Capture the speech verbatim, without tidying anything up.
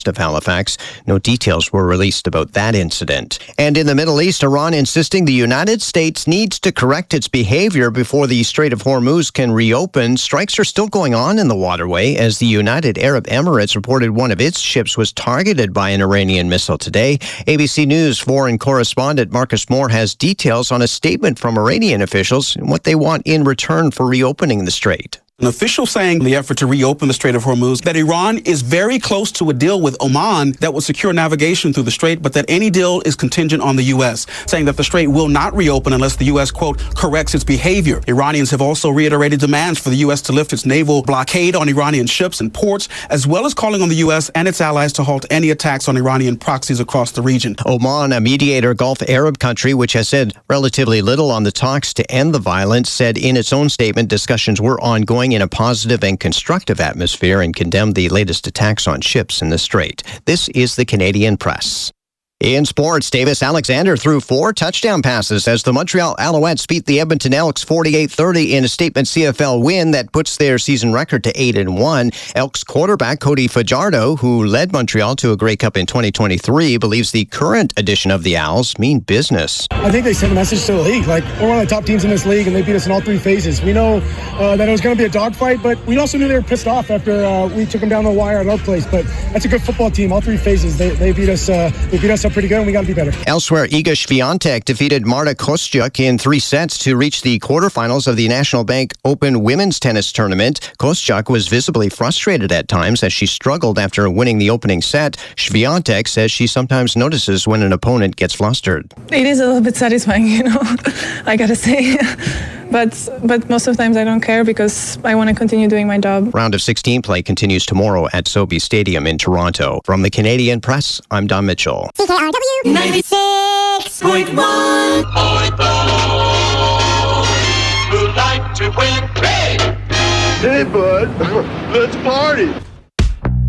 of Halifax. No details were released about that incident. And in the Middle East, Iran insisting the United States needs to correct its behavior before the Strait of Hormuz can reopen. Strikes are still going on in the waterway as the United Arab Emirates reported one of its ships was targeted by an Iranian missile today. A B C News foreign correspondent Marcus Moore has details on a statement from Iranian officials and what they want in return for reopening the strait. An official saying in the effort to reopen the Strait of Hormuz that Iran is very close to a deal with Oman that will secure navigation through the strait, but that any deal is contingent on the U S, saying that the strait will not reopen unless the U S, quote, corrects its behavior. Iranians have also reiterated demands for the U S to lift its naval blockade on Iranian ships and ports, as well as calling on the U S and its allies to halt any attacks on Iranian proxies across the region. Oman, a mediator Gulf Arab country, which has said relatively little on the talks to end the violence, said in its own statement discussions were ongoing in a positive and constructive atmosphere and condemned the latest attacks on ships in the strait. This is the Canadian Press. In sports, Davis Alexander threw four touchdown passes as the Montreal Alouettes beat the Edmonton Elks forty-eight thirty in a statement C F L win that puts their season record to eight and one. Elks quarterback Cody Fajardo, who led Montreal to a Grey Cup in twenty twenty-three, believes the current edition of the Owls mean business. I think they sent a message to the league. Like, we're one of the top teams in this league, and they beat us in all three phases. We know uh, that it was going to be a dogfight, but we also knew they were pissed off after uh, we took them down the wire at our place. But that's a good football team. All three phases, they, they beat us. Uh, they beat us up pretty good, and we got to be better. Elsewhere, Iga Swiatek defeated Marta Kostyuk in three sets to reach the quarterfinals of the National Bank Open Women's Tennis Tournament. Kostyuk was visibly frustrated at times as she struggled after winning the opening set. Swiatek says she sometimes notices when an opponent gets flustered. It is a little bit satisfying, you know, I gotta say. But but most of the times I don't care because I want to continue doing my job. Round of sixteen play continues tomorrow at Sobeys Stadium in Toronto. From the Canadian Press, I'm Don Mitchell. C K R W ninety-six point one. Boy, boy, who'd like to win? Hey! Hey, bud, let's party.